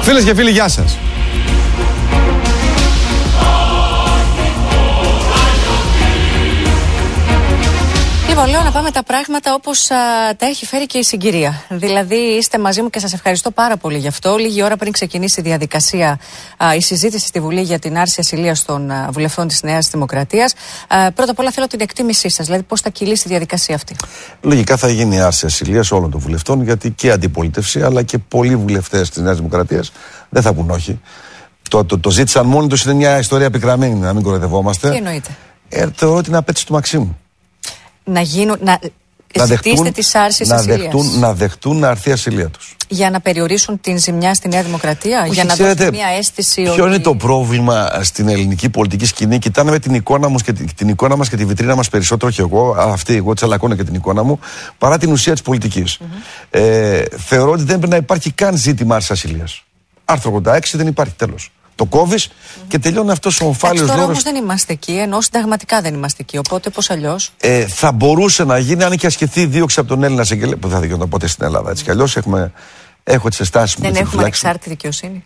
Φίλες και φίλοι, γεια σας. Λοιπόν, λέω να πάμε τα πράγματα όπως τα έχει φέρει και η συγκυρία. Δηλαδή, είστε μαζί μου και σας ευχαριστώ πάρα πολύ γι' αυτό. Λίγη ώρα πριν ξεκινήσει η διαδικασία, η συζήτηση στη Βουλή για την άρση ασυλίας των βουλευτών της Νέας Δημοκρατίας. Πρώτα απ' όλα θέλω την εκτίμησή σας, δηλαδή πώς θα κυλήσει η διαδικασία αυτή. Λογικά θα γίνει άρση ασυλίας όλων των βουλευτών, γιατί και αντιπολίτευση αλλά και πολλοί βουλευτές της Νέας Δημοκρατίας δεν θα πούν όχι. Το ζήτησαν μόνοι τους, είναι μια ιστορία πικραμένη, να μην κοροϊδευόμαστε. Τι εννοείται? Θεωρώ την απέτηση του Μαξίμου. Να ζητήσετε τις άρσεις ασυλίας. Να δεχτούν να αρθεί η ασυλία τους. Για να περιορίσουν την ζημιά στη Νέα Δημοκρατία, όχι, για να δώσουν μια αίσθηση. Ποιο είναι το πρόβλημα στην ελληνική πολιτική σκηνή? Κοιτάνε με την εικόνα μας και τη βιτρίνα μας περισσότερο, όχι εγώ τσαλακώνω και την εικόνα μου, παρά την ουσία της πολιτικής. Θεωρώ ότι δεν πρέπει να υπάρχει καν ζήτημα άρσης ασυλίας. Άρθρο 86 δεν υπάρχει, τέλος. Το κόβεις και τελειώνει αυτός ο ομφάλιος λόγος. Τώρα όμως δεν είμαστε εκεί, ενώ συνταγματικά δεν είμαστε εκεί. Οπότε πώς αλλιώς? Θα μπορούσε να γίνει αν είχε ασκηθεί δίωξη από τον Έλληνα εισαγγελέα. Που δεν θα δικαιώνταν ποτέ στην Ελλάδα. Έτσι κι αλλιώς έχω τις αισθάσεις μου. Δεν έχουμε ανεξάρτητη δικαιοσύνη.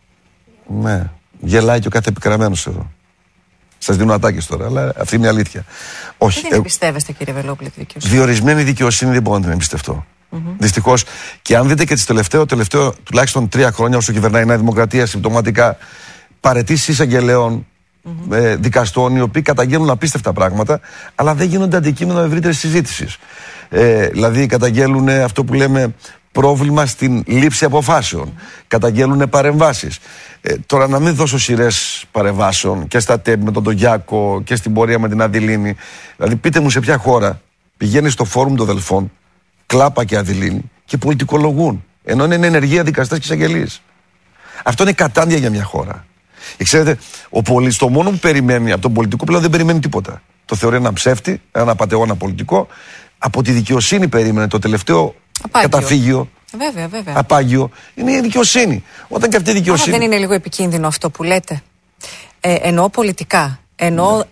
Ναι. Γελάει και ο κάθε επικραμένος εδώ. Σας δίνω ατάκες τώρα, αλλά αυτή είναι η αλήθεια. Όχι. Δεν εμπιστεύεστε, κύριε Βελόπουλε, τη δικαιοσύνη? Διορισμένη δικαιοσύνη δεν μπορώ να την εμπιστευτώ. Δυστυχώς. Και αν δείτε και τις τελευταίο τουλάχιστον 3 χρόνια όσο κυβερνάει η Νέα Δημοκρατία, συμπτωματικά παραιτήσεις εισαγγελέων, δικαστών, οι οποίοι καταγγέλνουν απίστευτα πράγματα, αλλά δεν γίνονται αντικείμενο ευρύτερης συζήτησης. Δηλαδή καταγγέλνουν αυτό που λέμε πρόβλημα στην λήψη αποφάσεων. Καταγγέλνουν παρεμβάσεις. Τώρα να μην δώσω σειρές παρεμβάσεων και στα ΤΕΠ με τον Τογιάκο και στην πορεία με την Αδηλίνη. Δηλαδή πείτε μου σε ποια χώρα πηγαίνει στο φόρουμ των Δελφών Κλάπα και Αδηλίνη και πολιτικολογούν, ενώ είναι ενεργεία δικαστές και εισαγγελείς. Αυτό είναι κατάντια για μια χώρα. Και ξέρετε, ο πολίτης το μόνο που περιμένει από τον πολιτικό πλέον δεν περιμένει τίποτα. Το θεωρεί έναν ψεύτη, έναν απατεώνα πολιτικό. Από τη δικαιοσύνη περίμενε το τελευταίο καταφύγιο. Βέβαια. Απάγιο. Είναι η δικαιοσύνη. Όταν και αυτή η δικαιοσύνη. Δεν είναι λίγο επικίνδυνο αυτό που λέτε? Εννοώ πολιτικά. Ενώ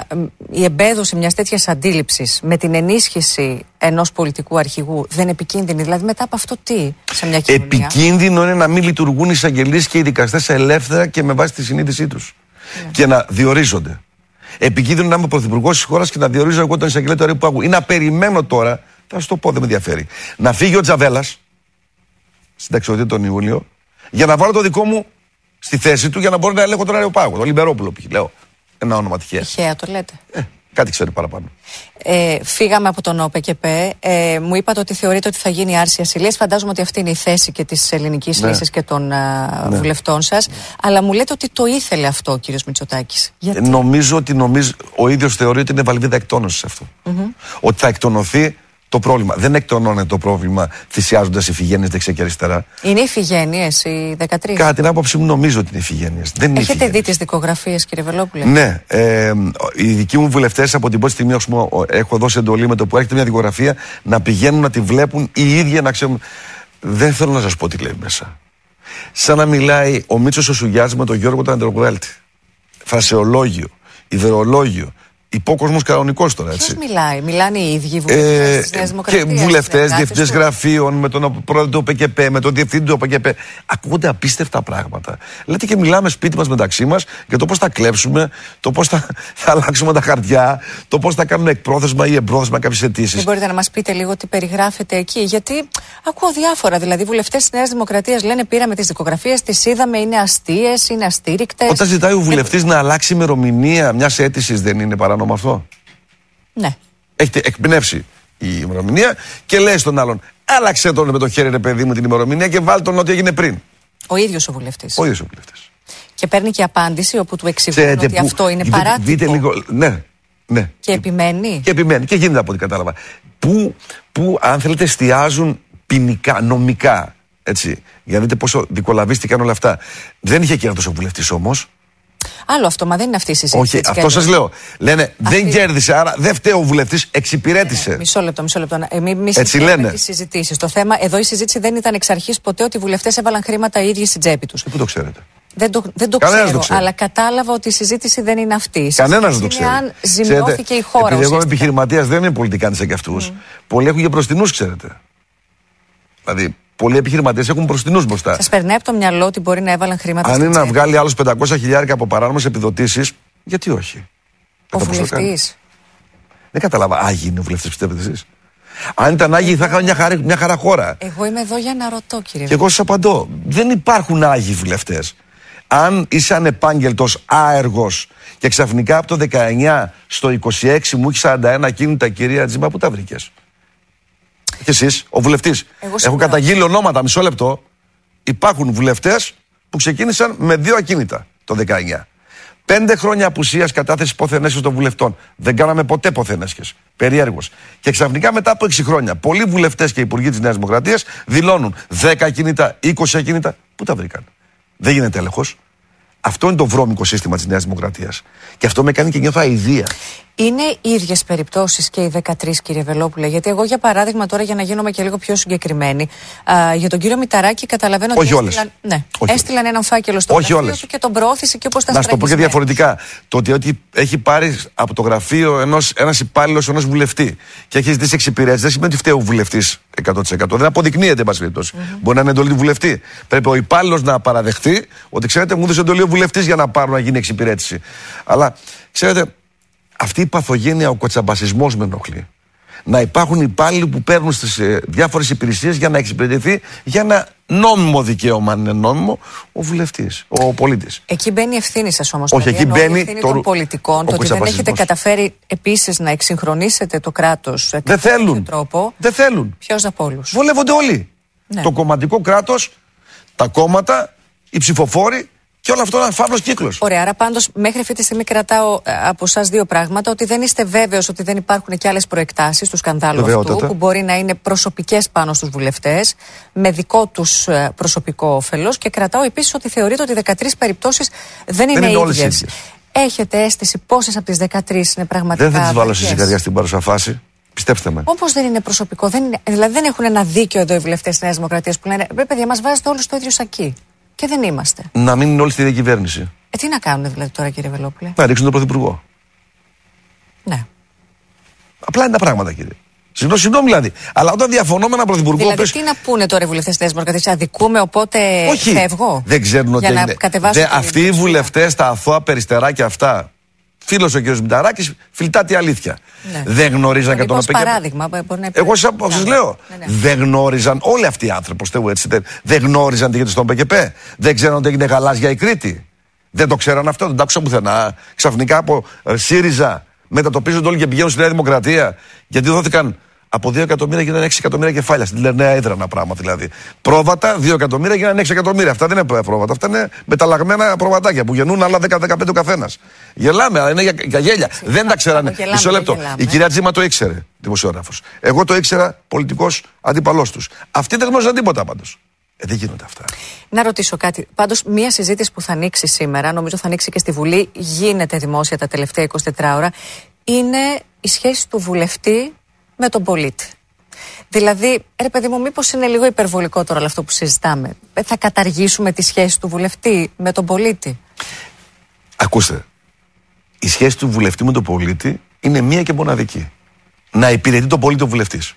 η εμπέδωση μιας τέτοιας αντίληψης με την ενίσχυση ενός πολιτικού αρχηγού δεν είναι επικίνδυνη? Δηλαδή μετά από αυτό τι σε μια κοινωνία? Επικίνδυνο είναι να μην λειτουργούν οι εισαγγελείς και οι δικαστές ελεύθερα και με βάση τη συνείδησή τους. Και να διορίζονται. Επικίνδυνο να είμαι πρωθυπουργός της χώρας και να διορίζω εγώ τον εισαγγελέα του Αρείου Πάγου. Ή να περιμένω τώρα, θα σου το πω, δεν με ενδιαφέρει, να φύγει ο Τζαβέλας συνταξιοδοτή τον Ιούλιο, για να βάλω το δικό μου στη θέση του για να μπορώ να ελέγχω τον Αρείου Πάγου. Τον Λιμπερόπουλο, λέω. Ένα όνομα τυχαία. Τυχαία το λέτε? Κάτι ξέρει παραπάνω. Φύγαμε από τον ΟΠΕΚΕΠΕ. Μου είπατε ότι θεωρείτε ότι θα γίνει άρση ασυλίας. Φαντάζομαι ότι αυτή είναι η θέση και της ελληνικής λύσης και των βουλευτών σας. Αλλά μου λέτε ότι το ήθελε αυτό ο κύριος Μητσοτάκης. Νομίζω ότι ο ίδιος θεωρεί ότι είναι βαλβίδα εκτόνωσης αυτό. Ότι θα εκτονωθεί το πρόβλημα. Δεν εκτονώνεται το πρόβλημα θυσιάζοντας ηφηγένειες δεξιά και αριστερά. Είναι ηφηγένειες οι 13? Κατά την άποψη μου νομίζω ότι είναι ηφηγένειες. Έχετε δει τις δικογραφίες, κύριε Βελόπουλε? Ναι. Οι δικοί μου βουλευτές από την πρώτη στιγμή έχω δώσει εντολή με το που έρχεται μια δικογραφία να πηγαίνουν να τη βλέπουν οι ίδιοι να ξέρουν. Δεν θέλω να σας πω τι λέει μέσα. Σαν να μιλάει ο Μίτσος ο Σουγιάς με τον Γιώργο τον Αντεροβέλτη. Φρασεολόγιο, ιδεολόγιο. Υπόκοσμος κανονικός τώρα, έτσι. Ποιος μιλάει? Μιλάνε οι ίδιοι βουλευτές της Νέας Δημοκρατίας? Και βουλευτές, διευθυντές γραφείων, με τον πρόεδρο του ΟΠΕΚΕΠΕ, με τον διευθυντή του ΟΠΕΚΕΠΕ. Ακούγονται απίστευτα πράγματα. Λέτε και μιλάμε σπίτι μας μεταξύ μας για το πώς θα κλέψουμε, το πώς θα αλλάξουμε τα χαρτιά, το πώς θα κάνουμε εκπρόθεσμα ή εμπρόθεσμα κάποιες αιτήσεις. Δεν μπορείτε να μας πείτε λίγο τι περιγράφεται εκεί? Γιατί ακούω διάφορα. Δηλαδή, βουλευτές της Νέας Δημοκρατίας λένε πήραμε τις δικογραφίες, τις είδαμε, είναι αστείες, είναι αστήρικτες. Όταν ζητάει ο βουλευτής να αλλάξει ημερομηνία μιας αίτησης, δεν είναι παράνομο αυτό? Ναι. Έχετε εκπνεύσει η ημερομηνία και λέει στον άλλον, άλλαξε τον με το χέρι, ρε παιδί μου, την ημερομηνία και βάλ τον ό,τι έγινε πριν. Ο ίδιος ο βουλευτής. Ο ίδιος ο βουλευτής. Και παίρνει και απάντηση όπου του εξηγούν ότι αυτό είναι παράτυπο. Δείτε λίγο. Ναι. Και επιμένει. Και επιμένει. Και γίνεται από ό,τι κατάλαβα. Που αν θέλετε, εστιάζουν ποινικά, νομικά. Έτσι. Για να δείτε πόσο δικολαβίστηκαν όλα αυτά. Δεν είχε κέρδος ο βουλευτής όμως. Άλλο αυτό, μα δεν είναι αυτή η συζήτηση. Όχι, αυτό σας λέω. Λένε δεν κέρδισε, άρα δεν φταίει ο βουλευτής, εξυπηρέτησε. Μισό λεπτό. Εμείς έτσι λένε. Τις συζητήσεις. Το θέμα, εδώ η συζήτηση δεν ήταν εξ αρχής ποτέ ότι οι βουλευτές έβαλαν χρήματα οι ίδιοι στην τσέπη τους. Πού το ξέρετε? Δεν το ξέρω, αλλά κατάλαβα ότι η συζήτηση δεν είναι αυτή. Κανένας δεν το ξέρει. Αν ζημιώθηκε η χώρα. Επειδή εγώ είμαι επιχειρηματίας, δεν είμαι πολιτικάνης σαν και αυτούς. Πολλοί έχουν και μπροστινούς, ξέρετε. Δηλαδή, πολλοί επιχειρηματίες έχουν μπροστινούς μπροστά. Σας περνάει από το μυαλό ότι μπορεί να έβαλαν χρήματα? Αν είναι να βγάλει άλλους 500.000 από παράνομες επιδοτήσεις, γιατί όχι? Ο βουλευτής. Δεν κατάλαβα. Άγιοι είναι ο βουλευτής, πιστεύετε εσείς? Αν ήταν άγιοι, θα είχαν μια χαρά χώρα. Εγώ είμαι εδώ για να ρωτώ, κύριε. Και εγώ σας απαντώ. Δεν υπάρχουν άγιοι βουλευτές. Αν είσαι ανεπάγγελτος, άεργος και ξαφνικά από το 19 στο 26 μου έχει 41 κίνητα, κυρία Τζίμα, πού τα βρήκες? Και εσείς, ο βουλευτής. Έχω καταγγείλει ονόματα, μισό λεπτό. Υπάρχουν βουλευτές που ξεκίνησαν με 2 ακίνητα το 19. 5 χρόνια απουσίας κατάθεσης πόθεν των βουλευτών. Δεν κάναμε ποτέ πόθεν έσχες. Περιέργως. Και ξαφνικά μετά από 6 χρόνια, πολλοί βουλευτές και υπουργοί της Νέας Δημοκρατίας δηλώνουν 10 ακίνητα, 20 ακίνητα. Πού τα βρήκαν? Δεν γίνεται έλεγχος. Αυτό είναι το βρώμικο σύστημα της Νέας Δημοκρατίας. Και αυτό με κάνει και νιώθω αηδία. Είναι ίδιες περιπτώσεις και οι 13, κύριε Βελόπουλε? Γιατί εγώ, για παράδειγμα, τώρα για να γίνομαι και λίγο πιο συγκεκριμένη, για τον κύριο Μηταράκη καταλαβαίνω ότι έστειλαν έναν φάκελο στο γραφείο του και τον προώθησε και όπως τα Να σου το πω και διαφορετικά. Το ότι έχει πάρει από το γραφείο ένας υπάλληλος ενός βουλευτή και έχει ζητήσει εξυπηρέτηση, δεν σημαίνει ότι φταίει ο βουλευτής 100%. Δεν αποδεικνύεται, εν πάση περιπτώσει. Μπορεί να είναι εντολή του βουλευτή. Πρέπει ο υπάλληλος να παραδεχτεί ότι, ξέρετε, μου έδωσε εντολή ο βουλευτής για να πάρω να γίνει εξυπηρέτηση. Αλλά, ξέρετε, αυτή η παθογένεια, ο κοτσαμπασισμός με ενοχλεί. Να υπάρχουν υπάλληλοι που παίρνουν στις διάφορες υπηρεσίες για να εξυπηρετηθεί για ένα νόμιμο δικαίωμα, αν είναι νόμιμο, ο βουλευτής, ο πολίτης. Εκεί μπαίνει η ευθύνη σας όμως. Όχι, εκεί μπαίνει η ευθύνη των πολιτικών. Το ότι δεν έχετε καταφέρει επίσης να εξυγχρονίσετε το κράτος. Δεν θέλουν. Δεν θέλουν. Ποιος από όλους? Βολεύονται όλοι. Ναι. Το κομματικό κράτος, τα κόμματα, οι ψηφοφόροι. Και όλο αυτό είναι ένα φαύλος κύκλος. Ωραία, άρα πάντως μέχρι αυτή τη στιγμή κρατάω από εσάς 2 πράγματα. Ότι δεν είστε βέβαιος ότι δεν υπάρχουν και άλλες προεκτάσεις του σκανδάλου αυτού, που μπορεί να είναι προσωπικές πάνω στους βουλευτές, με δικό τους προσωπικό όφελος. Και κρατάω επίσης ότι θεωρείτε ότι 13 περιπτώσεις δεν είναι ίδιες. Έχετε αίσθηση πόσες από τις 13 είναι πραγματικά? Δεν θα τις βάλω στη ζυγαριά στην παρούσα φάση. Πιστέψτε με. Όπως δεν είναι προσωπικό? Δηλαδή δεν έχουν ένα δίκιο εδώ οι βουλευτές της Νέας Δημοκρατίας που λένε: ρε παιδιά, μας βάζετε όλους στο ίδιο σακί. Και δεν είμαστε. Να μείνουν όλοι στη διακυβέρνηση. Τι να κάνουν δηλαδή τώρα, κύριε Βελόπουλε? Να ρίξουν τον Πρωθυπουργό. Ναι. Απλά είναι τα πράγματα, κύριε. Συγγνώμη δηλαδή. Αλλά όταν διαφωνώ με έναν Πρωθυπουργό. Δηλαδή, τι να πούνε τώρα οι βουλευτές της Νέας Δημοκρατίας? Αδικούμε, οπότε φεύγω? Δεν ξέρουν ότι αυτοί οι βουλευτές, τα αθώα περιστεράκια αυτά. Φίλος ο κ. Μηταράκης, φιλτά τη αλήθεια. Ναι. Δεν γνωρίζαν και τον ΟΠΕΚΕΠΕ. Παράδειγμα, εγώ σας λέω. Ναι. Δεν γνώριζαν όλοι αυτοί οι άνθρωποι, δεν γνώριζαν τι γίνεται στον ΟΠΕΚΕΠΕ. Δεν ξέραν ότι έγινε γαλάζια η Κρήτη. Δεν το ξέραν αυτό, δεν τα άκουσα πουθενά. Ξαφνικά από ΣΥΡΙΖΑ μετατοπίζονται όλοι και πηγαίνουν στη Νέα Δημοκρατία. Γιατί δόθηκαν από 2 εκατομμύρια γίνανε 6 εκατομμύρια κεφάλια. Στην Νέα Έδρανα πράγμα δηλαδή. Πρόβατα, 2 εκατομμύρια γίνανε 6 εκατομμύρια. Αυτά δεν είναι πρόβατα. Αυτά είναι μεταλλαγμένα προβατάκια που γεννούν άλλα 10-15 ο καθένας. Γελάμε, αλλά είναι για γέλια. Δεν τα ξέρανε. Μισό λεπτό. Η κυρία Τζίμα το ήξερε, δημοσιογράφος. Εγώ το ήξερα, πολιτικός αντίπαλός τους. Αυτοί δεν γνώριζαν τίποτα πάντως. Δεν γίνονται αυτά. Να ρωτήσω κάτι. Πάντως, μία συζήτηση που θα ανοίξει σήμερα, νομίζω θα ανοίξει και στη Βουλή, γίνεται δημόσια τα τελευταία 24 ώρα, είναι η σχέση του βουλευτή με τον πολίτη. Δηλαδή, ρε παιδί μου, μήπως είναι λίγο υπερβολικό τώρα όλο αυτό που συζητάμε? Θα καταργήσουμε τη σχέση του βουλευτή με τον πολίτη? Ακούστε, η σχέση του βουλευτή με τον πολίτη είναι μία και μοναδική. Να υπηρετεί τον πολίτη ο βουλευτής.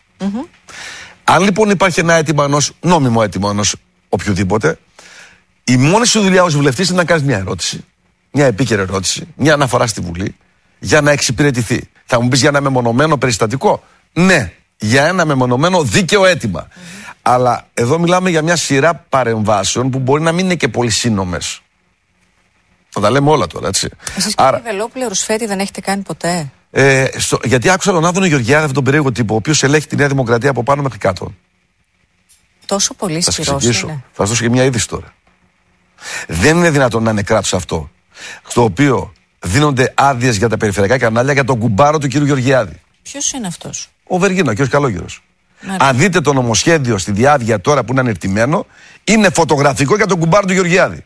Αν λοιπόν υπάρχει ένα αίτημα ενός, νόμιμο αίτημα ενός οποιοδήποτε, η μόνη σου δουλειά ως βουλευτής είναι να κάνεις μια ερώτηση, μια επίκαιρη ερώτηση, μια αναφορά στη Βουλή, για να εξυπηρετηθεί. Θα μου πεις για ένα μεμονωμένο περιστατικό? Ναι, για ένα μεμονωμένο δίκαιο αίτημα. Αλλά εδώ μιλάμε για μια σειρά παρεμβάσεων που μπορεί να μην είναι και πολύ σύνομες. Θα τα λέμε όλα τώρα, έτσι. Εσείς, κύριε Βελόπουλε, ρουσφέτη δεν έχετε κάνει ποτέ? Γιατί άκουσα τον Άδωνο Γεωργιάδη, αυτόν τον περίεργο τύπο, ο οποίος ελέγχει τη Νέα Δημοκρατία από πάνω μέχρι κάτω. Τόσο πολύ ισχυρός είναι. Θα σας δώσω και μια είδηση τώρα. Δεν είναι δυνατόν να είναι κράτος αυτό, στο οποίο δίνονται άδειες για τα περιφερειακά κανάλια για τον κουμπάρο του κ. Γεωργιάδη. Ποιος είναι αυτός? Ο Βεργίνο, κ. Καλόγερος. Αν δείτε το νομοσχέδιο στη διάβια τώρα που είναι ανερτημένο, είναι φωτογραφικό για τον κουμπάρο του Γεωργιάδη.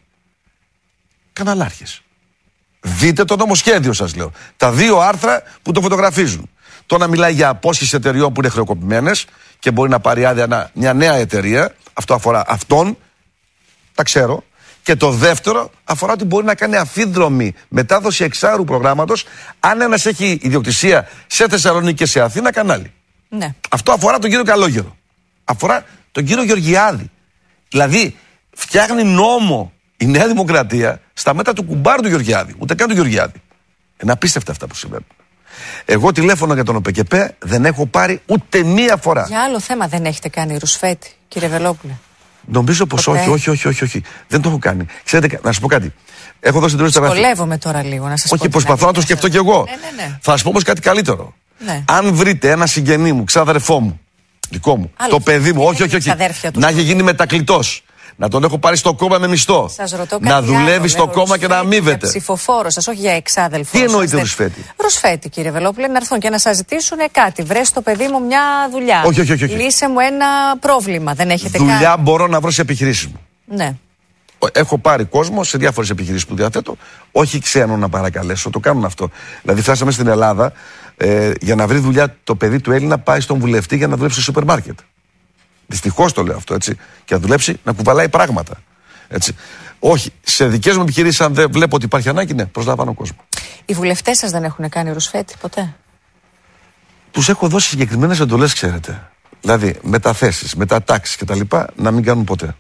Καναλάρχες. Δείτε το νομοσχέδιο, σας λέω. Τα 2 άρθρα που το φωτογραφίζουν. Το να μιλάει για απόσχεση εταιριών που είναι χρεοκοπημένες και μπορεί να πάρει άδεια μια νέα εταιρεία. Αυτό αφορά αυτόν. Τα ξέρω. Και το δεύτερο αφορά ότι μπορεί να κάνει αφίδρομη μετάδοση εξάρου προγράμματος αν ένας έχει ιδιοκτησία σε Θεσσαλονίκη και σε Αθήνα κανάλι. Ναι. Αυτό αφορά τον κύριο Καλόγερο. Αφορά τον κύριο Γεωργιάδη. Δηλαδή, φτιάχνει νόμο η Νέα Δημοκρατία στα μέτρα του κουμπάρου του Γεωργιάδη. Ούτε καν του Γεωργιάδη. Είναι απίστευτα αυτά που συμβαίνουν. Εγώ τηλέφωνα για τον ΟΠΚΠ δεν έχω πάρει ούτε μία φορά. Για άλλο θέμα δεν έχετε κάνει ρουσφέτη, κύριε Βελόπουλε? Νομίζω πως όχι. Δεν το έχω κάνει. Ξέρετε, να σας πω κάτι. Έχω δώσει την τηλέφωνο. Δυσκολεύομαι τώρα λίγο να σας πω. Όχι, προσπαθώ να το σκεφτώ κι εγώ. Ναι. Θα σας πω όμως κάτι καλύτερο. Ναι. Αν βρείτε ένα συγγενή μου, ξάδερφό μου, δικό μου, άλλο, το παιδί μου, όχι. Να έχει γίνει μετακλητός. Να τον έχω πάρει στο κόμμα με μισθό. Να δουλεύει στο κόμμα και να αμείβεται. Για ψηφοφόρο σας, όχι για εξάδελφο. Τι εννοείται ρουσφέτη? Ρουσφέτη, κύριε Βελόπουλε, να έρθουν και να σας ζητήσουν κάτι. Βρες στο παιδί μου μια δουλειά. Όχι. Λύσε μου ένα πρόβλημα. Δεν έχετε κάνει? Δουλειά μπορώ να βρω σε επιχειρήσεις μου. Ναι. Έχω πάρει κόσμο σε διάφορες επιχειρήσεις που διαθέτω. Όχι ξένο να παρακαλέσω, το κάνουν αυτό. Δηλαδή, φτάσαμε στην Ελλάδα για να βρει δουλειά το παιδί του Έλληνα, πάει στον βουλευτή για να δουλέψει στο σούπερ μάρκετ. Δυστυχώς το λέω αυτό, έτσι. Και να δουλέψει να κουβαλάει πράγματα. Έτσι. Όχι, σε δικές μου επιχειρήσεις, αν δεν βλέπω ότι υπάρχει ανάγκη, ναι, προσλαμβάνω κόσμο. Οι βουλευτές σας δεν έχουν κάνει ρουσφέτη ποτέ? Τους έχω δώσει συγκεκριμένες εντολές, ξέρετε. Δηλαδή, μεταθέσεις, μετατάξεις κτλ. Να μην κάνουν ποτέ.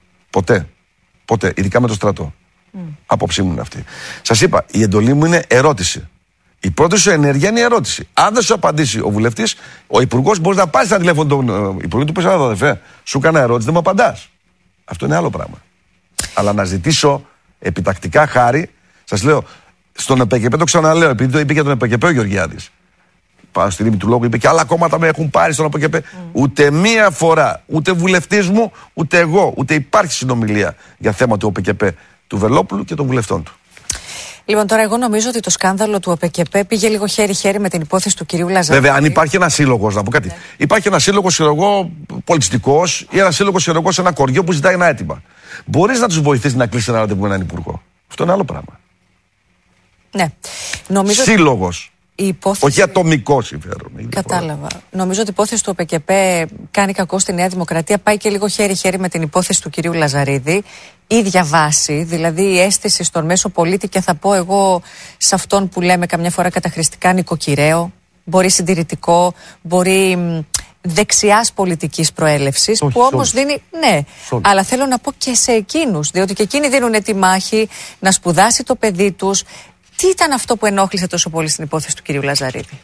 Ποτέ. Ειδικά με το στρατό. Άποψή μου είναι αυτή. Σας είπα, η εντολή μου είναι ερώτηση. Η πρώτη σου ενέργεια είναι η ερώτηση. Αν δεν σου απαντήσει ο βουλευτής, ο υπουργός μπορεί να πάρει στα τηλέφωνο τον υπουργό του πει: αδερφέ, σου έκανα ερώτηση, δεν μου απαντάς. Αυτό είναι άλλο πράγμα. Αλλά να ζητήσω επιτακτικά χάρη, σας λέω, στον ΕΠΚΠ το ξαναλέω, επειδή το είπε για τον ΕΠΚΠ ο Γεωργιάδης. Πάνω στη ρήμη του λόγου είπε και άλλα κόμματα με έχουν πάρει στον ΕΠΚΠ. Ούτε μία φορά, ούτε βουλευτής μου, ούτε εγώ, ούτε υπάρχει συνομιλία για θέμα του ΟΠΚΠ του Βελόπουλου και των βουλευτών του. Λοιπόν, τώρα εγώ νομίζω ότι το σκάνδαλο του ΟΠΚΠ πήγε λίγο χέρι-χέρι με την υπόθεση του κυρίου Λαζαρίδη. Βέβαια, αν υπάρχει ένα σύλλογο, να πω κάτι. Ναι. Υπάρχει ένα σύλλογο, πολιτιστικός ή ένα σύλλογο, σε ένα κοριό που ζητάει ένα αίτημα. Μπορείς να τους βοηθήσεις να κλείσει ένα ραντεβού με έναν υπουργό. Αυτό είναι άλλο πράγμα. Ναι. Νομίζω σύλλογος. Υπόθεση... Όχι ατομικό συμφέρον. Κατάλαβα. Νομίζω ότι η υπόθεση του ΟΠΚΠ κάνει κακό στη Νέα Δημοκρατία. Πάει και λίγο χέρι-χέρι με την υπόθεση του κυρίου Λαζαρίδη. Ίδια βάση, δηλαδή η αίσθηση στον μέσο πολίτη, και θα πω εγώ σε αυτόν που λέμε καμιά φορά καταχρηστικά νοικοκυρέο, μπορεί συντηρητικό, μπορεί δεξιάς πολιτικής προέλευσης, που όμως δίνει. Ναι, αλλά θέλω να πω και σε εκείνους, διότι και εκείνοι δίνουν τη μάχη να σπουδάσει το παιδί τους. Τι ήταν αυτό που ενόχλησε τόσο πολύ στην υπόθεση του κυρίου Λαζαρίδη?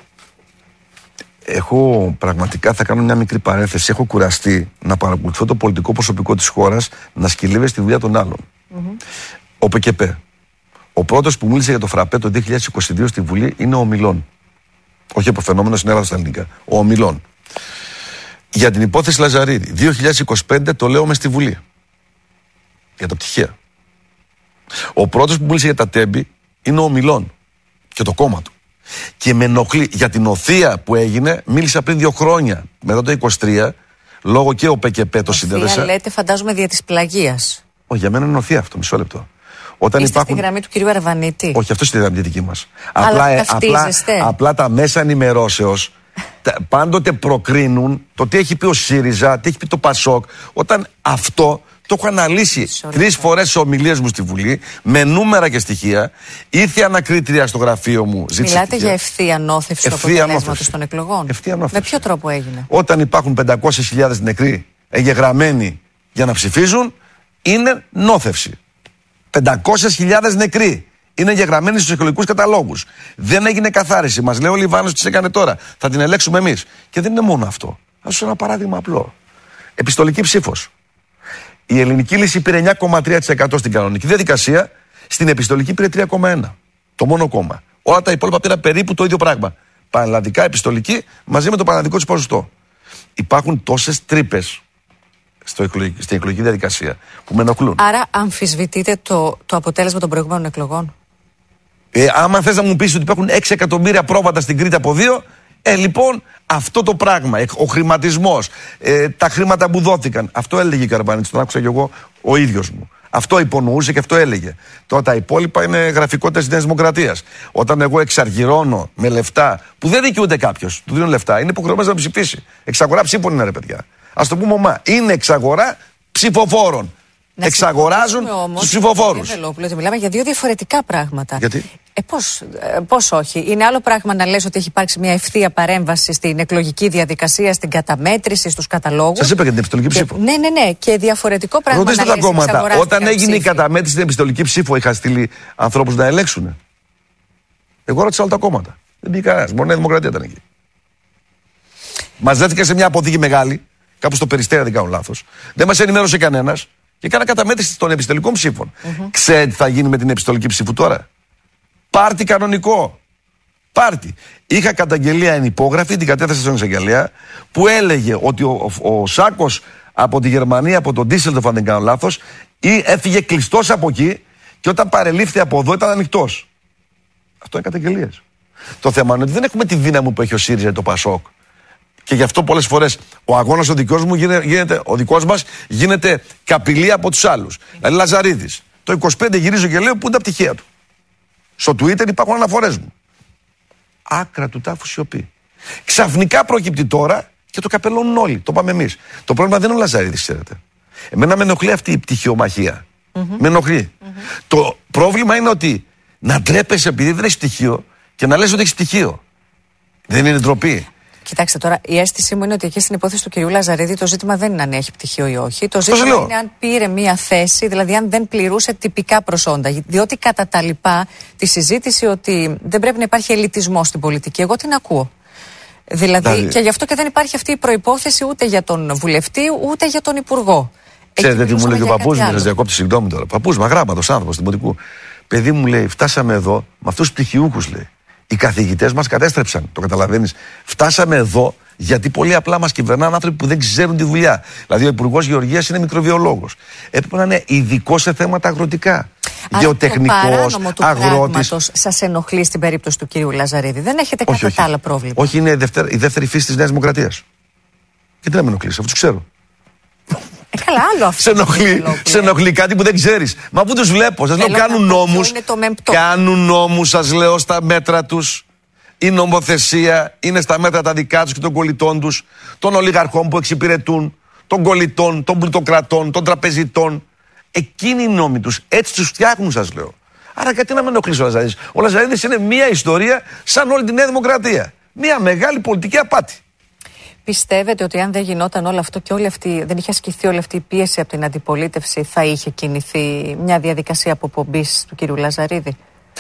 Πραγματικά θα κάνω μια μικρή παρένθεση. Έχω κουραστεί να παρακολουθώ το πολιτικό προσωπικό της χώρας να σκυλίβεται στη δουλειά των άλλων. Ο ΠΚΠ. Ο πρώτος που μίλησε για το φραπέ το 2022 στη Βουλή είναι ο Ομιλών. Όχι αποφαινόμενο στην Ελλάδα στα ελληνικά. Ο Ομιλών. Για την υπόθεση Λαζαρίδη. 2025 το λέω μες στη Βουλή. Για τα πτυχία. Ο πρώτος που μίλησε για τα τέμπη είναι ο Ομιλών. Και το κόμμα του. Και με ενοχλεί για την οθεία που έγινε, μίλησα πριν 2 χρόνια. Μετά το 23, λόγω και ο ΠΚΠ το συνέδεσε. Οθεία λέτε, φαντάζομαι, δια της πλαγίας. Όχι, για μένα είναι οθεία αυτό, μισό λεπτό. Όταν είστε στη γραμμή του κυρίου Αρβανίτη? Όχι, αυτό στη γραμμή δική μας. Απλά τα μέσα ενημερώσεως πάντοτε προκρίνουν το τι έχει πει ο ΣΥΡΙΖΑ, τι έχει πει το ΠΑΣΟΚ. Όταν αυτό το έχω αναλύσει 3 φορές σε ομιλίες μου στη Βουλή, με νούμερα και στοιχεία. Ήρθε ανακρίτρια στο γραφείο μου. Μιλάτε για ευθεία ανώθευση του αποτελέσματος των εκλογών. Με ποιο τρόπο έγινε? Όταν υπάρχουν 500.000 νεκροί εγγεγραμμένοι για να ψηφίζουν, είναι νόθευση. 500.000 νεκροί είναι εγγεγραμμένοι στους εκλογικούς καταλόγους. Δεν έγινε καθάριση. Μας λέει ο Λιβάνος τι έκανε τώρα. Θα την ελέγξουμε εμείς. Και δεν είναι μόνο αυτό. Θα σας ένα παράδειγμα απλό. Επιστολική ψήφος. Η ελληνική λύση πήρε 9,3% στην κανονική διαδικασία, στην επιστολική πήρε 3,1%. Το μόνο κόμμα. Όλα τα υπόλοιπα πήραν περίπου το ίδιο πράγμα. Πανελλαδικά επιστολική μαζί με το πανελλαδικό της ποσοστό. Υπάρχουν τόσες τρύπες στην εκλογική διαδικασία που με ενοχλούν. Άρα αμφισβητείτε το αποτέλεσμα των προηγούμενων εκλογών? Άμα θες να μου πεις ότι υπάρχουν 6 εκατομμύρια πρόβατα στην Κρήτη από 2, λοιπόν, αυτό το πράγμα, ο χρηματισμός, τα χρήματα που δόθηκαν, αυτό έλεγε η Καρβανίτης, τον άκουσα και εγώ ο ίδιος μου. Αυτό υπονοούσε και αυτό έλεγε. Τώρα τα υπόλοιπα είναι γραφικότητα της Νέας Δημοκρατίας. Όταν εγώ εξαργυρώνω με λεφτά που δεν δικαιούται κάποιος, του δίνουν λεφτά, είναι υποχρεωμένος να ψηφίσει. Εξαγορά ψήφων είναι, ρε παιδιά. Ας το πούμε ομά. Είναι εξαγορά ψηφοφόρων. Εξαγοράζουν τους ψηφοφόρους. Μιλάμε για δύο διαφορετικά πράγματα. Γιατί? Πώς όχι. Είναι άλλο πράγμα να λες ότι έχει υπάρξει μια ευθεία παρέμβαση στην εκλογική διαδικασία, στην καταμέτρηση, στους καταλόγους. Σας είπα για την επιστολική ψήφο. Ναι. Και διαφορετικό πράγμα. Ρωτήστε τα κόμματα. Όταν έγινε η καταμέτρηση στην επιστολική ψήφο, είχα στείλει ανθρώπους να ελέγξουν. Εγώ ρώτησα όλα τα κόμματα. Δεν πήγε κανένας. Μόνο η Δημοκρατία ήταν εκεί. Μαζεύτηκε σε μια αποθήκη μεγάλη, κάπου στο Περιστέρι, δεν κάνω λάθος. Δεν μας ενημέρωσε κανένας και έκανα καταμέτρηση των επιστολικών ψήφων. Ξέρετε τι θα γίνει με την επιστολική ψήφου τώρα? Πάρτι κανονικό. Πάρτι. Είχα καταγγελία ενυπόγραφη, την κατέθεσα στον εισαγγελέα, που έλεγε ότι ο Σάκος από τη Γερμανία, από τον Ντίσσελντορφ, αν δεν κάνω λάθος, έφυγε κλειστός από εκεί και όταν παρελήφθη από εδώ ήταν ανοιχτός. Αυτό είναι καταγγελίες. Το θέμα είναι ότι δεν έχουμε τη δύναμη που έχει ο ΣΥΡΙΖΑ, το ΠΑΣΟΚ. Και γι' αυτό πολλές φορές ο αγώνας ο δικός μας γίνεται καπηλή από τους άλλους. Δηλαδή Λαζαρίδης. Το 25 γυρίζω και λέω πού είναι τα πτυχία του. Στο Twitter υπάρχουν αναφορές μου. Άκρα του τάφου σιωπή. Ξαφνικά προκύπτει τώρα και το καπελώνουν όλοι. Το πάμε εμείς. Το πρόβλημα δεν είναι ο Λαζαρίδης, ξέρετε. Εμένα με ενοχλεί αυτή η πτυχιομαχία. Με ενοχλεί. Το πρόβλημα είναι ότι να ντρέπεσαι επειδή δεν έχει πτυχίο και να λες ότι έχει πτυχίο. Δεν είναι ντροπή? Κοιτάξτε τώρα, η αίσθησή μου είναι ότι εκεί στην υπόθεση του κυρίου Λαζαρίδη το ζήτημα δεν είναι αν έχει πτυχίο ή όχι. Το ζήτημα είναι αν πήρε μία θέση, δηλαδή αν δεν πληρούσε τυπικά προσόντα. Διότι κατά τα λοιπά, τη συζήτηση ότι δεν πρέπει να υπάρχει ελιτισμός στην πολιτική, εγώ την ακούω. Δηλαδή, και γι' αυτό και δεν υπάρχει αυτή η προϋπόθεση ούτε για τον βουλευτή ούτε για τον υπουργό. Ξέρετε τι μου λέει ο παππούς μου, σας διακόπτω, συγγνώμη τώρα. Παππούς μου, αγράμματος άνθρωπος, δημοτικού. Παιδί μου λέει, φτάσαμε εδώ με αυτούς τους πτυχιούχους, λέει. Οι καθηγητές μας κατέστρεψαν, το καταλαβαίνεις. Φτάσαμε εδώ γιατί πολύ απλά μας κυβερνάνε άνθρωποι που δεν ξέρουν τη δουλειά. Δηλαδή, ο Υπουργός Γεωργίας είναι μικροβιολόγος. Έπρεπε να είναι ειδικός σε θέματα αγροτικά. Γεωτεχνικός, αγρότης. Σας ενοχλεί στην περίπτωση του κύριου Λαζαρίδη? Δεν έχετε κατά τα άλλα πρόβλημα? Όχι, είναι η δεύτερη φύση της Νέας Δημοκρατίας. Και τι να με ενοχλήσει, αφού τους ξέρω. Καλά, άλλο αυτό. Σε ενοχλεί κάτι που δεν ξέρεις. Μα πού τους βλέπω? Σας λέω, κάνουν νόμους. Κάνουν νόμους, σας λέω, στα μέτρα τους. Η νομοθεσία είναι στα μέτρα τα δικά τους και των κολλητών τους, των ολιγαρχών που εξυπηρετούν, των κολλητών, των πλουτοκρατών, των τραπεζιτών. Εκείνοι οι νόμοι τους, έτσι τους φτιάχνουν, σας λέω. Άρα γιατί να με ενοχλήσει ο Λαζαρίδης? Ο Λαζαρίδης είναι μια ιστορία σαν όλη τη Νέα Δημοκρατία. Μια μεγάλη πολιτική απάτη. Πιστεύετε ότι αν δεν γινόταν όλο αυτό και δεν είχε ασκηθεί όλη αυτή η πίεση από την αντιπολίτευση, θα είχε κινηθεί μια διαδικασία αποπομπής του κύριου Λαζαρίδη?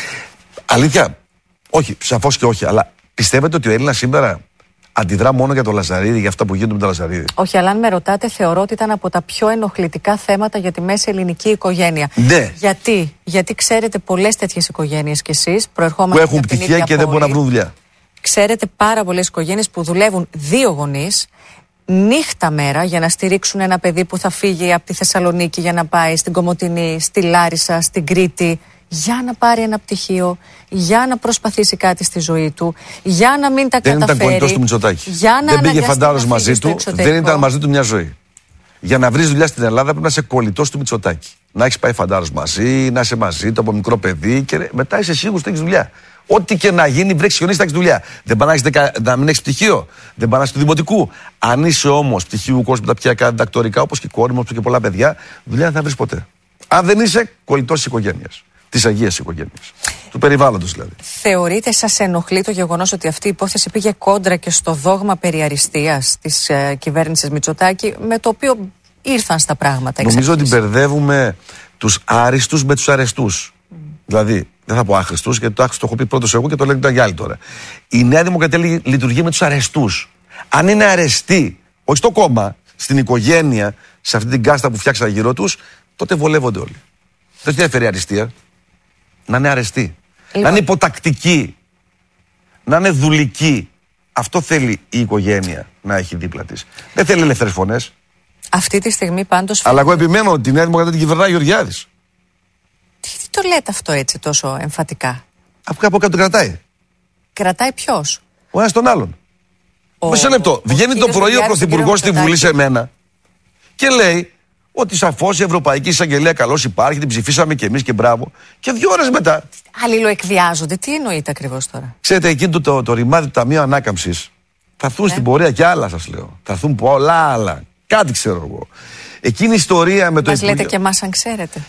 Αλήθεια, όχι, σαφώς και όχι. Αλλά πιστεύετε ότι ο Έλληνας σήμερα αντιδρά μόνο για το Λαζαρίδη, για αυτά που γίνονται με το Λαζαρίδη? Όχι, αλλά αν με ρωτάτε, θεωρώ ότι ήταν από τα πιο ενοχλητικά θέματα για τη μέση ελληνική οικογένεια. Ναι. Γιατί ξέρετε πολλές τέτοιες οικογένειες κι εσείς, που έχουν πτυχία και δεν μπορούν να βρουν δουλειά. Ξέρετε πάρα πολλές οικογένειες που δουλεύουν δύο γονείς νύχτα μέρα για να στηρίξουν ένα παιδί που θα φύγει από τη Θεσσαλονίκη για να πάει στην Κομοτηνή, στη Λάρισα, στην Κρήτη, για να πάρει ένα πτυχίο, για να προσπαθήσει κάτι στη ζωή του, για να μην τα καταφέρει. Δεν ήταν κολλητός του Μητσοτάκη. Δεν πήγε φαντάρος μαζί του, δεν ήταν μαζί του μια ζωή. Για να βρεις δουλειά στην Ελλάδα πρέπει να είσαι κολλητός του Μητσοτάκη. Να έχεις πάει φαντάρος μαζί, να είσαι μαζί του από μικρό παιδί και μετά είσαι σίγουρος ότι έχεις δουλειά. Ό,τι και να γίνει, βρέξει χιονίσει, θα έχεις δουλειά. Δεν πάνε να μην έχεις πτυχίο, δεν πάνε του δημοτικού. Αν είσαι όμως πτυχιούχος με τα πτυχιακά διδακτορικά, όπως και η κόρη μου και πολλά παιδιά, δουλειά δεν θα βρεις ποτέ. Αν δεν είσαι κολλητός της οικογένειας. Της αγίας οικογένειας. Του περιβάλλοντος δηλαδή. Θεωρείτε, σας ενοχλεί το γεγονός ότι αυτή η υπόθεση πήγε κόντρα και στο δόγμα περί αριστείας της κυβέρνησης Μητσοτάκη, με το οποίο ήρθαν στα πράγματα? Νομίζω ότι μπερδεύουμε τους άριστους με τους αρεστούς. Δηλαδή, δεν θα πω άχρηστους, γιατί το άχρηστο το έχω πει πρώτος εγώ και το λένε για άλλοι τώρα. Η Νέα Δημοκρατία λειτουργεί με τους αρεστούς. Αν είναι αρεστοί, όχι στο κόμμα, στην οικογένεια, σε αυτή την κάστα που φτιάξαν γύρω τους, τότε βολεύονται όλοι. Δεν διαφέρει αριστεία. Να είναι αρεστοί. Να είναι υποτακτικοί. Να είναι δουλικοί. Αυτό θέλει η οικογένεια να έχει δίπλα της. Δεν θέλει ελεύθερες φωνές. Αυτή τη στιγμή πάντως. Αλλά εγώ επιμένω ότι η Νέα Δημοκρατία την κυβερνάει Γεωργιάδης. Τι το λέτε αυτό έτσι τόσο εμφατικά? Αφού κάπου κάτω κρατάει. Κρατάει ποιος? Ο ένας τον άλλον. Μισό λεπτό. Βγαίνει το πρωί ο Πρωθυπουργός στη Βουλή σε μένα και λέει ότι σαφώς η Ευρωπαϊκή Εισαγγελία καλώς υπάρχει, την ψηφίσαμε και εμείς και μπράβο. Και 2 ώρες μετά. Αλληλοεκβιάζονται. Τι εννοείται ακριβώς τώρα? Ξέρετε, εκείνο το ρημάδι του Ταμείου Ανάκαμψης θα έρθουν στην πορεία και άλλα, σας λέω. Θα έρθουν πολλά άλλα. Κάτι ξέρω εγώ. Εκείνη η ιστορία με το Μας λέτε και εμάς αν ξέρετε.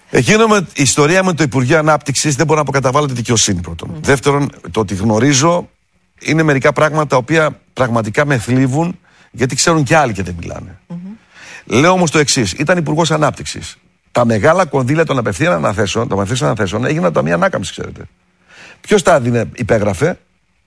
Η ιστορία με το Υπουργείο Ανάπτυξης δεν μπορώ να αποκαταβάλω τη δικαιοσύνη πρώτον. Δεύτερον, το ότι γνωρίζω είναι μερικά πράγματα τα οποία πραγματικά με θλίβουν, γιατί ξέρουν και άλλοι και δεν μιλάνε. Λέω όμως το εξής: ήταν Υπουργός Ανάπτυξης. Τα μεγάλα κονδύλια των απευθείαν αναθέσεων έγιναν από Ταμεία Ανάκαμψης, ξέρετε. Ποιος τα υπέγραφε?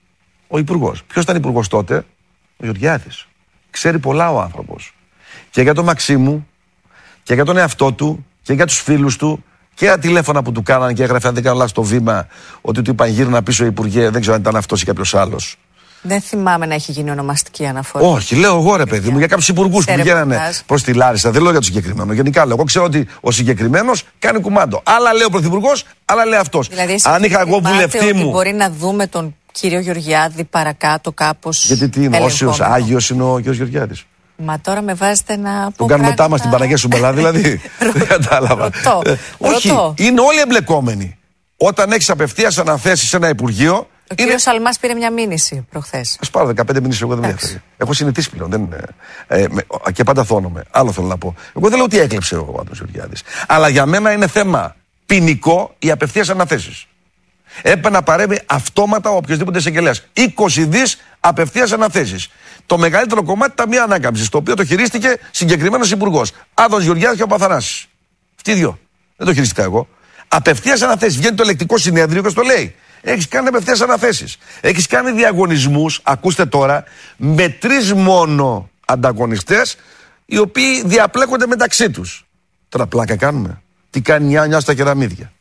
Ο Υπουργός. Ποιος ήταν Υπουργός τότε? Ο Γεωργιάδης. Ξέρει πολλά ο άνθρωπος. Και για τον Μαξίμου, και για τον εαυτό του, και για τους φίλους του, και για τηλέφωνα που του κάνανε και έγραφε, αν δεν κάνω λάθος, το βήμα, ότι του είπαν γύρνα πίσω, Υπουργέ, δεν ξέρω αν ήταν αυτός ή κάποιος άλλος. Δεν θυμάμαι να έχει γίνει ονομαστική αναφορά. Όχι, λέω εγώ ρε παιδί μου, για κάποιους υπουργούς που πηγαίνανε προς τη Λάρισα. Δεν λέω για τον συγκεκριμένο. Γενικά λέω. Εγώ ξέρω ότι ο συγκεκριμένος κάνει κουμάντο. Άλλα λέει ο πρωθυπουργός, άλλα λέει αυτός. Δηλαδή, αν είχα εγώ βουλευτή μου. Μπορεί να δούμε τον κύριο Γεωργιάδη παρακάτω κάπως. Γιατί τι είναι, όσιος Άγιος είναι ο κύριος Γεωργιάδης. Μα τώρα με βάζετε να πω. Τον κάνουμε τάμα στην Παναγία Σουμπελά, δηλαδή. Δεν κατάλαβα. Όχι, είναι όλοι εμπλεκόμενοι. Όταν έχεις απευθείας αναθέσει σε ένα Υπουργείο. Ο κύριος Αλμάς πήρε μια μήνυση προχθές. Ας πάρω 15 μήνυσεις, εγώ δεν με έφερε. Έχω συνηθίσει πλέον. Δεν είναι, και πάντα θώνομαι. Άλλο θέλω να πω. Εγώ δεν λέω ότι έκλεψε ο Άντωνης Γεωργιάδης. Αλλά για μένα είναι θέμα ποινικό οι απευθείας αναθέσεις. Έπρεπε να παρέμβει αυτόματα ο οποιοσδήποτε εισαγγελέας. 20 δις απευθείας αναθέσεις. Το μεγαλύτερο κομμάτι Ταμεία Ανάκαμψης, το οποίο το χειρίστηκε συγκεκριμένος υπουργός. Άδωνης Γεωργιάδης και ο Παθανάσης. Αυτοί οι δύο. Δεν το χειρίστηκα εγώ. Απευθείας αναθέσεις. Βγαίνει το ελεκτικό συνέδριο και στο λέει. Έχεις κάνει απευθείας αναθέσεις. Έχεις κάνει διαγωνισμούς, ακούστε τώρα, με 3 μόνο ανταγωνιστές, οι οποίοι διαπλέκονται μεταξύ τους. Τώρα πλάκα κάνουμε. Τι κάνει νιά στα κεραμίδια.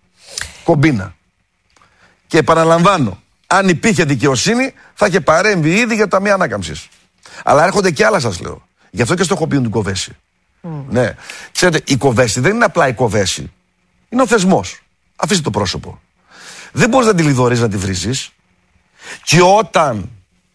Κομπίνα. Και επαναλαμβάνω, αν υπήρχε δικαιοσύνη, θα είχε παρέμβει ήδη για το Ταμείο Ανάκαμψης. Αλλά έρχονται και άλλα, σας λέω. Γι' αυτό και στοχοποιούν την Κοβέση. Ναι. Ξέρετε, η Κοβέση δεν είναι απλά η Κοβέση. Είναι ο θεσμός. Αφήστε το πρόσωπο. Δεν μπορείς να τη λιδωρείς, να τη βρίζεις. Και όταν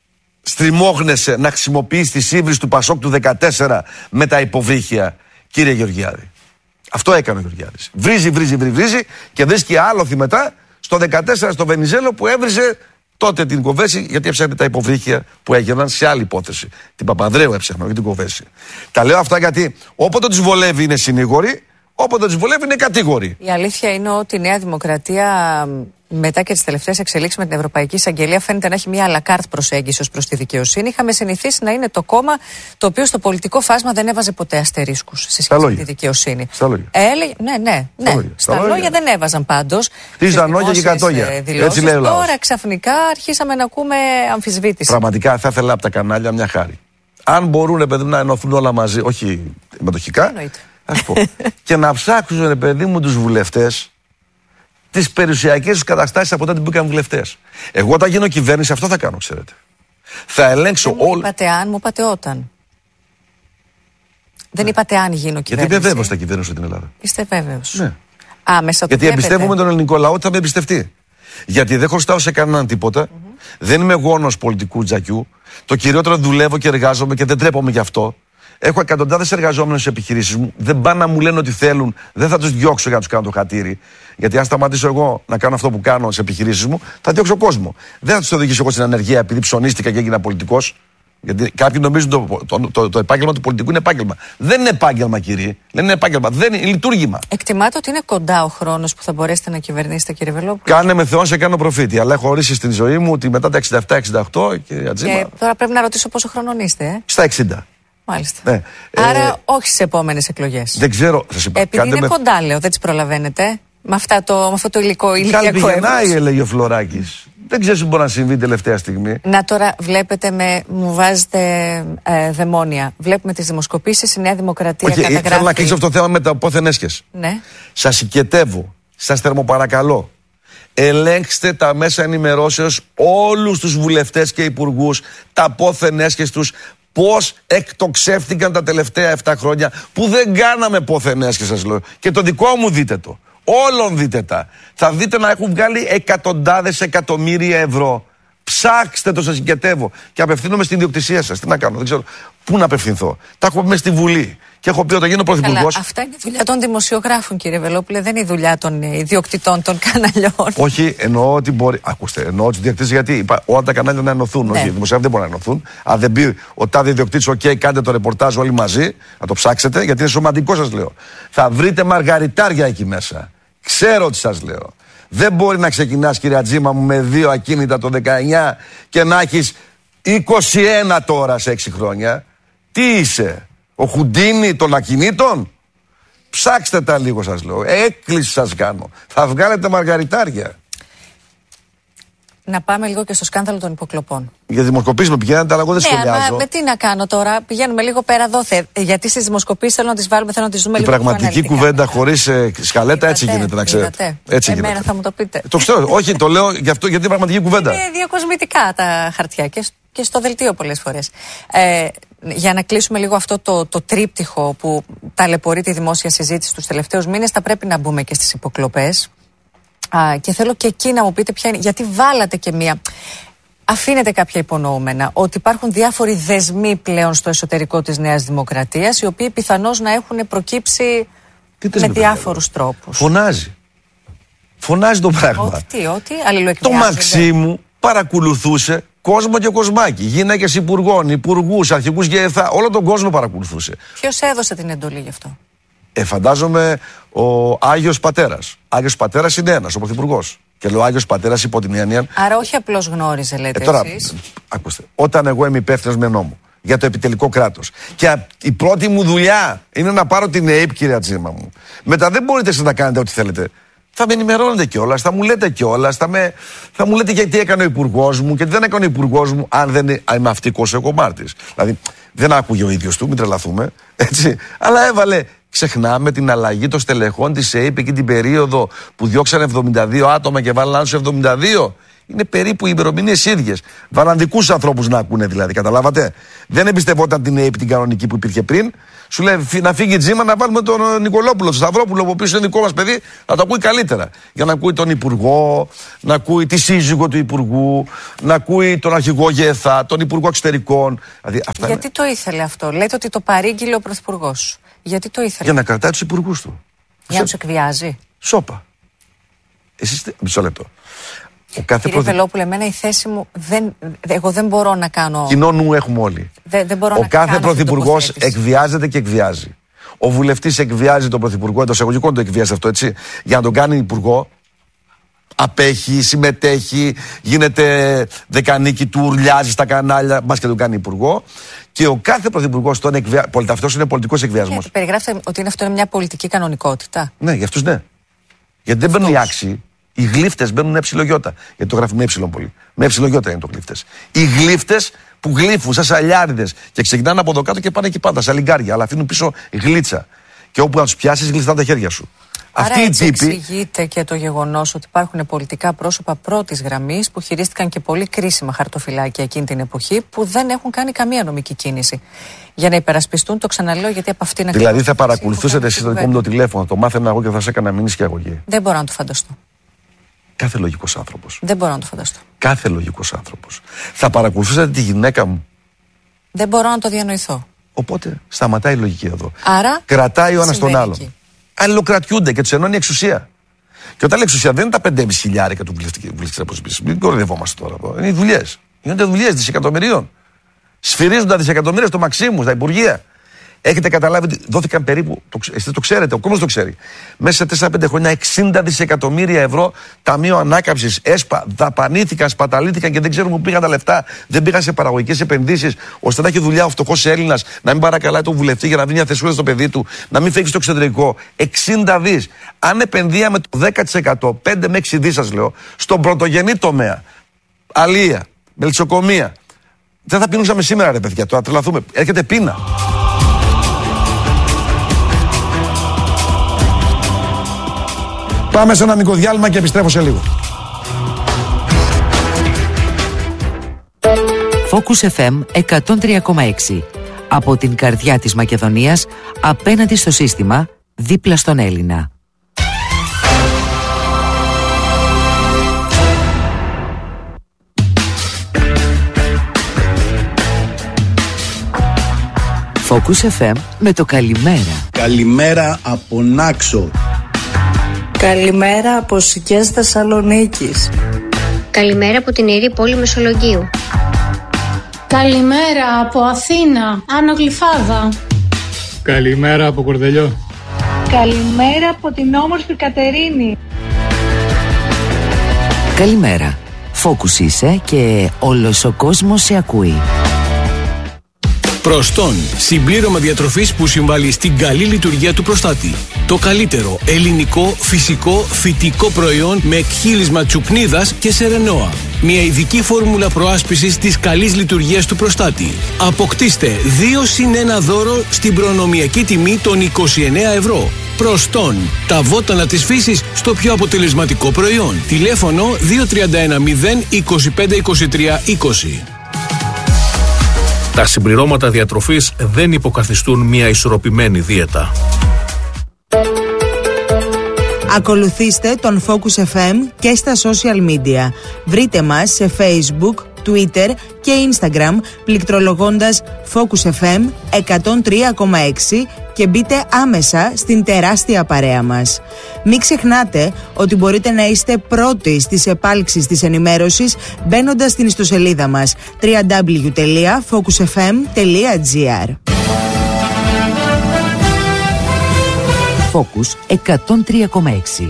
στριμώχνεσαι να χρησιμοποιείς τις ύβρις του Πασόκ του 14 με τα υποβρύχια, κύριε Γεωργιάδη. Αυτό έκανε ο Γεωργιάδης. Βρίζει και βρίσκει άλοθη μετά στο 14 στο Βενιζέλο που έβριζε τότε την Κοβέση, γιατί έψαχνε τα υποβρύχια που έγιναν σε άλλη υπόθεση. Την Παπανδρέου έψαχναν, όχι την Κοβέση. Τα λέω αυτά γιατί όποτε τους βολεύει είναι συνήγοροι, όποτε τους βολεύει είναι κατήγοροι. Η αλήθεια είναι ότι η Νέα Δημοκρατία, μετά και τις τελευταίες εξελίξεις με την Ευρωπαϊκή Εισαγγελία, φαίνεται να έχει μια αλακάρτ προσέγγιση ως προς τη δικαιοσύνη. Είχαμε συνηθίσει να είναι το κόμμα το οποίο στο πολιτικό φάσμα δεν έβαζε ποτέ αστερίσκους σε σχέση με τη δικαιοσύνη. Στα λόγια. Ναι. Στα λόγια δεν έβαζαν πάντως. Τι ζανόγια και κατόγια. Έτσι λέει ο λαός. Τώρα ξαφνικά αρχίσαμε να ακούμε αμφισβήτηση. Πραγματικά θα ήθελα από τα κανάλια μια χάρη. Αν μπορούν, παιδί μου, να ενωθούν όλα μαζί, όχι μετοχικά. Ας πω. Και να ψάξουν, ρε παιδί μου, τους βουλευτές, τις περιουσιακές τους καταστάσεις από τότε που μπήκαν βουλευτές. Εγώ όταν γίνω κυβέρνηση αυτό θα κάνω, ξέρετε. Θα ελέγξω όλα. Είπατε αν, μου είπατε όταν. Δεν είπατε αν γίνω κυβέρνηση. Γιατί είμαι βέβαιος θα κυβέρνησω την Ελλάδα. Είστε βέβαιος. Ναι. Άμεσα το γιατί εμπιστεύομαι τον ελληνικό λαό ότι θα με εμπιστευτεί. Γιατί δεν χρωστάω σε κανέναν τίποτα. Δεν είμαι γόνος πολιτικού τζακιού. Το κυριότερο δουλεύω και εργάζομαι και δεν τρέπομαι γι' αυτό. Έχω εκατοντάδες εργαζόμενους στις επιχειρήσεις μου. Δεν πάνε να μου λένε ότι θέλουν. Δεν θα τους διώξω για να τους κάνω το χατήρι. Γιατί αν σταματήσω εγώ να κάνω αυτό που κάνω στις επιχειρήσεις μου, θα διώξω κόσμο. Δεν θα τους οδηγήσω εγώ στην ανεργία επειδή ψωνίστηκα και έγινα πολιτικός. Γιατί κάποιοι νομίζουν το επάγγελμα του πολιτικού είναι επάγγελμα. Δεν είναι επάγγελμα, κύριε. Δεν είναι επάγγελμα. Δεν είναι λειτουργήμα. Εκτιμάτε ότι είναι κοντά ο χρόνος που θα μπορέσετε να κυβερνήσετε, κύριε Βελόπουλο? Κάνε με Θεό, σε κάνω προφήτη. Αλλά έχω ορίσει στην ζωή μου ότι μετά τα 67-68, κύριε Ατζήμα. Και τώρα πρέπει να ρωτήσω πόσο χρονών είστε, Στα 60. Μάλιστα. Ναι. Άρα όχι στις επόμενες εκλογές. Δεν ξέρω. Επειδή είναι κοντά, λέω, δεν τις προλαβαίνετε. Με αυτό το υλικό ηλικιακό έβρος. Πηγαινάει, έλεγε ο Φλωράκης. Δεν ξέρω τι μπορεί να συμβεί τελευταία στιγμή. Να τώρα βλέπετε μου βάζετε δαιμόνια. Βλέπουμε τις δημοσκοπήσεις, η Νέα Δημοκρατία καταγράφει. Θέλω να κλείσω αυτό το θέμα με τα πόθεν έσχες. Ναι. Σας οικετεύω, σας θερμοπαρακαλώ. Ελέγξτε τα μέσα ενημερώσεως όλους τους βουλευτές και υπουργούς, τα πόθεν έσχες τους. Πώς εκτοξεύτηκαν τα τελευταία 7 χρόνια που δεν κάναμε πόθεν έσχες, σας λέω. Και το δικό μου δείτε το. Όλων δείτε τα. Θα δείτε να έχουν βγάλει εκατοντάδες εκατομμύρια ευρώ. Ψάξτε το, σας συγκετεύω. Και απευθύνομαι στην ιδιοκτησία σας. Τι να κάνω, δεν ξέρω πού να απευθυνθώ. Τα έχουμε μέσα στη Βουλή. Και έχω πει όταν γίνω πρωθυπουργός. Αυτά είναι η δουλειά των δημοσιογράφων, κύριε Βελόπουλε, δεν είναι η δουλειά των ιδιοκτητών των καναλιών. Όχι, εννοώ ότι μπορεί. Ακούστε, εννοώ του ιδιοκτήτες γιατί όλα τα κανάλια να ενωθούν. Όχι, οι δημοσιογράφοι δεν μπορούν να ενωθούν. Αν δεν πει ο τάδε ιδιοκτήτης, OK, κάντε το ρεπορτάζ όλοι μαζί, να το ψάξετε, γιατί είναι σημαντικό, σας λέω. Θα βρείτε μαργαριτάρια εκεί μέσα. Ξέρω τι σας λέω. Δεν μπορεί να ξεκινάς, κυρία Τζίμα μου, με 2 ακίνητα το 19 και να έχεις 21 τώρα σε 6 χρόνια. Τι είσαι, ο Χουντίνι των ακινήτων? Ψάξτε τα λίγο, σας λέω. Έκκληση σας κάνω. Θα βγάλετε μαργαριτάρια. Να πάμε λίγο και στο σκάνδαλο των υποκλοπών. Για δημοσκοπήσεις με πηγαίνετε, αλλά εγώ δεν σχολιάζω. Με τι να κάνω τώρα, πηγαίνουμε λίγο πέρα εδώ. Γιατί στις δημοσκοπήσεις θέλω να τις βάλουμε, θέλω να τις δούμε λίγο. Η πραγματική κουβέντα χωρίς σκαλέτα έτσι γίνεται, να ξέρετε. Έτσι Εμένα γίνεται. θα μου το πείτε. Το ξέρω, όχι, το λέω γι' αυτό, γιατί είναι πραγματική κουβέντα. Είναι διακοσμητικά τα χαρτιά και στο δελτίο πολλές φορές. Για να κλείσουμε λίγο αυτό το τρίπτυχο που ταλαιπωρεί τη δημόσια συζήτηση τους τελευταίους μήνες, θα πρέπει να μπούμε και στις υποκλοπές. Και θέλω και εκεί να μου πείτε ποια είναι, γιατί βάλατε και μία. Αφήνετε κάποια υπονοούμενα ότι υπάρχουν διάφοροι δεσμοί πλέον στο εσωτερικό της Νέας Δημοκρατίας, οι οποίοι πιθανώς να έχουν προκύψει με διάφορους τρόπους. Φωνάζει το πράγμα. Ότι αλληλοεκβιάζονται. Το Μαξίμου παρακολουθούσε κόσμο και κοσμάκι. Γυναίκες υπουργών, υπουργούς, αρχηγούς ΓΕΘΑ, όλο τον κόσμο παρακολουθούσε. Ποιος έδωσε την εντολή γι' αυτό? Φαντάζομαι ο Άγιος Πατέρας. Άγιος Πατέρας είναι ένας, ο Πρωθυπουργός. Και λέω Άγιος Πατέρας υπό την έννοια. Άρα όχι απλώς γνώριζε, λέτε τώρα, εσείς. Ακούστε, όταν εγώ είμαι υπεύθυνος με νόμο για το επιτελικό κράτος και η πρώτη μου δουλειά είναι να πάρω την ΑΕΠ, κυρία Τζίμα μου. Μετά δεν μπορείτε εσείς να κάνετε ό,τι θέλετε. Θα με ενημερώνετε κιόλας, θα μου λέτε κιόλας, θα μου λέτε γιατί έκανε ο υπουργός μου και τι δεν έκανε ο υπουργός μου, αν δεν είμαι αυτικός ο κομμάτης. Δηλαδή, δεν άκουγε ο ίδιος του, μην τρελαθούμε, έτσι. Αλλά έβαλε, ξεχνάμε την αλλαγή των στελεχών της ΑΕΠ εκεί την περίοδο που διώξανε 72 άτομα και βάλαν άλλους 72. Είναι περίπου οι ημερομηνίες ίδιες. Βάλαν δικούς ανθρώπους να ακούνε δηλαδή, καταλάβατε. Δεν εμπιστευόταν την ΑΕΠ την κανονική που υπήρχε πριν. Σου λέει να φύγει η Τζίμα, να βάλουμε τον Νικολόπουλο, τον Σταυρόπουλο, που πίσω είναι δικό μας παιδί, να το ακούει καλύτερα. Για να ακούει τον υπουργό, να ακούει τη σύζυγο του υπουργού, να ακούει τον αρχηγό ΓΕΘΑ, τον υπουργό εξωτερικών. Δηλαδή, γιατί το ήθελε αυτό? Λέτε ότι το παρήγγειλε ο πρωθυπουργός. Γιατί το ήθελε? Για να κρατάει τους υπουργούς του. Για να τους εκβιάζει. Σόπα. Εσείς, μισό λεπτό. Κύριε Βελόπουλε, εμένα η θέση μου εγώ δεν μπορώ να κάνω. Κοινό νου έχουμε όλοι. Δεν μπορώ ο κάθε πρωθυπουργός εκβιάζεται και εκβιάζει. Ο βουλευτής εκβιάζει τον πρωθυπουργό, εντός εισαγωγικών το εκβιάζει αυτό, έτσι. Για να τον κάνει υπουργό, απέχει, συμμετέχει, γίνεται δεκανίκη του, ουρλιάζει στα κανάλια, μπας και τον κάνει υπουργό. Και ο κάθε πρωθυπουργός τον εκβιάζει. Αυτός είναι πολιτικός εκβιασμός. Περιγράφετε ότι αυτό είναι μια πολιτική κανονικότητα. Ναι, για αυτούς ναι. Γιατί δεν μπαίνουν οι άξιοι. Οι γλύφτες μπαίνουν εψιλογιώτα. Γιατί το γράφει με έψιλον πολύ. Με εψιλογιώτα είναι το γλύφτες. Οι γλύφτες που γλύφουν σαν σαλιάριδες και ξεκινάνε από εδώ κάτω και πάνε εκεί πάντα, σαν λιγκάρια. Αλλά αφήνουν πίσω γλίτσα. Και όπου να τους πιάσεις, γλιστάνε τα χέρια σου. Άρα αυτή έτσι εξηγείται και το γεγονός ότι υπάρχουν πολιτικά πρόσωπα πρώτης γραμμής που χειρίστηκαν και πολύ κρίσιμα χαρτοφυλάκια εκείνη την εποχή που δεν έχουν κάνει καμία νομική κίνηση. Για να υπερασπιστούν, το ξαναλέω, γιατί από αυτήν ακριβώς. Δηλαδή θα παρακολουθούσατε εσείς το δικό μου το τηλέφωνο, το μάθαινα εγώ και θα σε έκανα μήνυση και αγωγή. Δεν μπορώ να το φανταστώ. Κάθε λογικός άνθρωπος. Δεν μπορώ να το φανταστώ. Κάθε λογικός άνθρωπος. Θα παρακολουθούσατε τη γυναίκα μου. Δεν μπορώ να το διανοηθώ. Οπότε σταματάει η λογική εδώ. Άρα. Κρατάει ο ένας τον άλλον. Αλληλοκρατιούνται και τους ενώνει η εξουσία. Και όταν λέει εξουσία δεν είναι τα 5.500 του βουλευτική αποσπίση. Μην κοροϊδευόμαστε τώρα εδώ. Είναι οι δουλειές. Γίνονται δουλειές δισεκατομμυρίων. Σφυρίζουν τα δισεκατομμύρια στο Μαξίμου, στα υπουργεία. Έχετε καταλάβει ότι δόθηκαν περίπου, εσείς το ξέρετε, ο κόσμος το ξέρει, μέσα σε 4-5 χρόνια 60 δισεκατομμύρια ευρώ ταμείο ανάκαμψης, ΕΣΠΑ, δαπανήθηκαν, σπαταλήθηκαν και δεν ξέρουμε πού πήγαν τα λεφτά. Δεν πήγαν σε παραγωγικές επενδύσεις, ώστε να έχει δουλειά ο φτωχός Έλληνας, να μην παρακαλάει τον βουλευτή για να βρει μια θεσούλα στο παιδί του, να μην φύγει στο εξωτερικό. 60 δις. Αν επενδύαμε το 10%, 5 με 6 δις σας λέω, στον πρωτογενή τομέα, αλεία, μελισσοκομεία, δεν θα πίνουσαμε σήμερα ρε παιδιά, τώρα τρελαθούμε. Έρχεται πείνα. Πάμε σε ένα μικρό διάλειμμα και επιστρέφω σε λίγο. Focus FM 103,6. Από την καρδιά της Μακεδονίας, απέναντι στο σύστημα, δίπλα στον Έλληνα. Focus FM με το καλημέρα. Καλημέρα από Νάξο. Καλημέρα από Σικές Θεσσαλονίκης. Καλημέρα από την ιερή πόλη Μεσολογγίου. Καλημέρα από Αθήνα, Άνω Γλυφάδα. Καλημέρα από Κορδελιό. Καλημέρα από την όμορφη Κατερίνη. Καλημέρα. Focus είσαι και όλος ο κόσμος σε ακούει. Προστών, συμπλήρωμα διατροφής που συμβάλλει στην καλή λειτουργία του προστάτη. Το καλύτερο ελληνικό, φυσικό, φυτικό προϊόν με εκχύλισμα τσουπνίδας και σερενόα. Μια ειδική φόρμουλα προάσπισης της καλής λειτουργίας του προστάτη. Αποκτήστε 2+1 δώρο στην προνομιακή τιμή των 29 ευρώ. Προστών, τα βότανα της φύσης στο πιο αποτελεσματικό προϊόν. Τηλέφωνο 2310 25 23 20. Τα συμπληρώματα διατροφής δεν υποκαθιστούν μια ισορροπημένη δίαιτα. Ακολουθήστε τον Focus FM και στα social media. Βρείτε μας σε Facebook, Twitter και Instagram πληκτρολογώντας Focus FM 103,6 και μπείτε άμεσα στην τεράστια παρέα μας. Μην ξεχνάτε ότι μπορείτε να είστε πρώτοι στις επάλξεις της ενημέρωσης μπαίνοντας στην ιστοσελίδα μας www.focusfm.gr. Focus 103,6.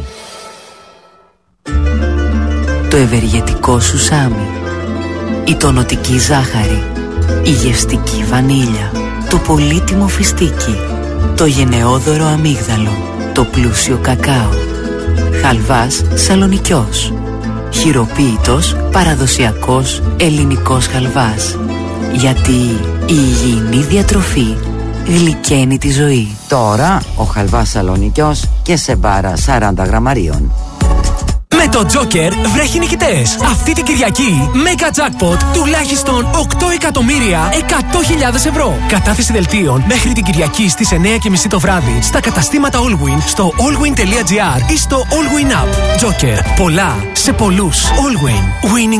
Το ευεργετικό σουσάμι, η τονωτική ζάχαρη, η γευστική βανίλια, το πολύτιμο φιστίκι, το γενναιόδωρο αμύγδαλο, το πλούσιο κακάο, χαλβάς σαλονικιός, χειροποίητος παραδοσιακός ελληνικός χαλβάς. Γιατί η υγιεινή διατροφή γλυκαίνει τη ζωή. Τώρα ο χαλβάς σαλονικιός και σε μπάρα 40 γραμμαρίων. Με το Joker βρέχει νικητές. Αυτή την Κυριακή Mega Jackpot τουλάχιστον 8.100.000 ευρώ. Κατάθεση δελτίων μέχρι την Κυριακή στις 9:30 το βράδυ στα καταστήματα Allwyn, στο allwyn.gr ή στο Allwyn App. Joker. Πολλά σε πολλούς. Allwyn. Winning